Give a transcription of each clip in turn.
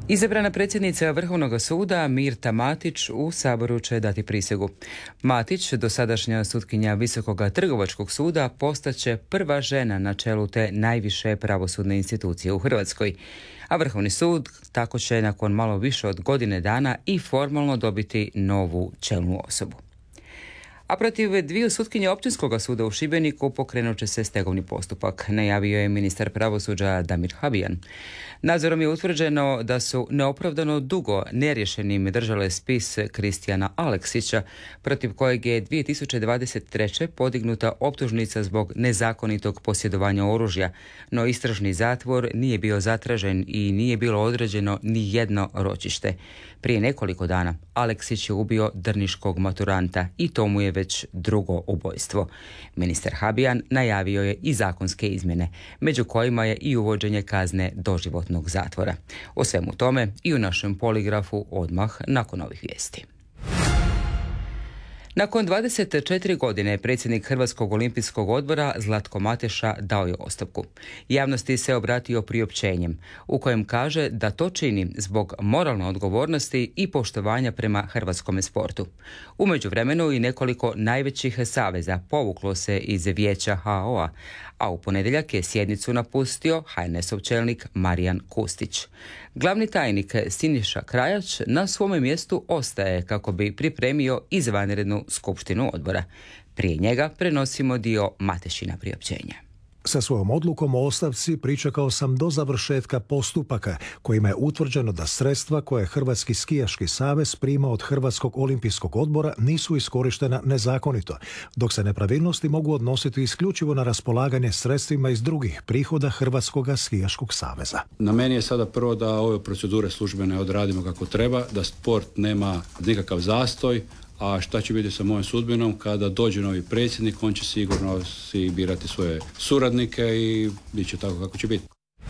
Izabrana predsjednica Vrhovnog suda Mirta Matić u Saboru će dati prisegu. Matić, dosadašnja sutkinja Visokog trgovačkog suda, postaće prva žena na čelu te najviše pravosudne institucije u Hrvatskoj. A Vrhovni sud tako će nakon malo više od godine dana i formalno dobiti novu čelnu osobu. A protiv dviju sutkinja Općinskog suda u Šibeniku pokrenut će se stegovni postupak, najavio je ministar pravosuđa Damir Habijan. Nadzorom je utvrđeno da su neopravdano dugo neriješenim držale spis Kristijana Aleksića, protiv kojeg je 2023. podignuta optužnica zbog nezakonitog posjedovanja oružja, no istražni zatvor nije bio zatražen i nije bilo određeno ni jedno ročište. Prije nekoliko dana Aleksić je ubio drniškog maturanta i to mu je već drugo ubojstvo. Ministar Habijan najavio je i zakonske izmjene, među kojima je i uvođenje kazne doživotnog zatvora. O svemu tome i u našem poligrafu odmah nakon ovih vijesti. Nakon 24 godine predsjednik Hrvatskog olimpijskog odbora Zlatko Mateša dao je ostavku. Javnosti se obratio priopćenjem u kojem kaže da to čini zbog moralne odgovornosti i poštovanja prema hrvatskome sportu. U međuvremenu i nekoliko najvećih saveza povuklo se iz vijeća HOA, a u ponedjeljak je sjednicu napustio HNS-ov čelnik Marijan Kustić. Glavni tajnik Siniša Krajač na svome mjestu ostaje kako bi pripremio izvanrednu skupštinu odbora. Prije njega prenosimo dio Matešina priopćenja. Sa svojom odlukom o ostavci pričekao sam do završetka postupaka kojima je utvrđeno da sredstva koje Hrvatski skijaški savez prima od Hrvatskog olimpijskog odbora nisu iskorištena nezakonito, dok se nepravilnosti mogu odnositi isključivo na raspolaganje sredstvima iz drugih prihoda Hrvatskog skijaškog saveza. Na meni je sada prvo da ove procedure službene odradimo kako treba, da sport nema nikakav zastoj, a šta će biti sa mojom sudbinom kada dođe novi predsjednik, on će sigurno si birati svoje suradnike i bit će tako kako će biti.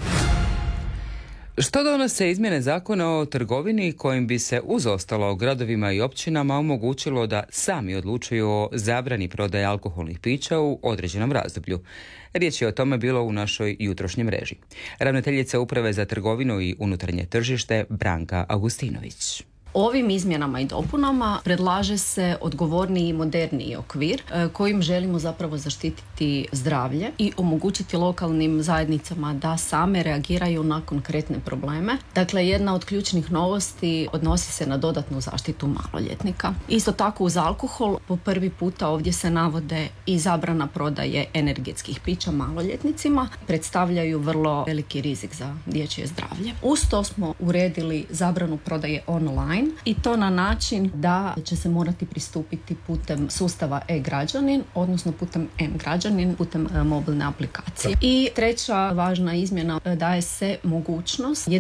Što donose izmjene zakona o trgovini kojim bi se uz ostalo gradovima i općinama omogućilo da sami odlučuju o zabrani prodaje alkoholnih pića u određenom razdoblju? Riječ je o tome bilo u našoj jutrošnjoj mreži. Ravnateljica Uprave za trgovinu i unutarnje tržište Branka Augustinović. Ovim izmjenama i dopunama predlaže se odgovorniji i moderniji okvir kojim želimo zapravo zaštititi zdravlje i omogućiti lokalnim zajednicama da same reagiraju na konkretne probleme. Dakle, jedna od ključnih novosti odnosi se na dodatnu zaštitu maloljetnika. Isto tako uz alkohol po prvi puta ovdje se navode i zabrana prodaje energetskih pića maloljetnicima, predstavljaju vrlo veliki rizik za dječje zdravlje. Uz to smo uredili zabranu prodaje online i to na način da će se morati pristupiti putem sustava e-građanin, odnosno putem m-građanin, putem mobilne aplikacije. I treća važna izmjena, daje se mogućnost